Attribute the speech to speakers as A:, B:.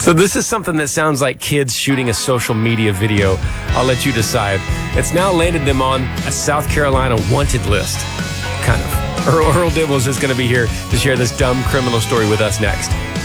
A: So this is something that sounds like kids shooting a social media video. I'll let you decide. It's now landed them on a South Carolina wanted list. Kind of. Earl Dibbles is going to be here to share this dumb criminal story with us next.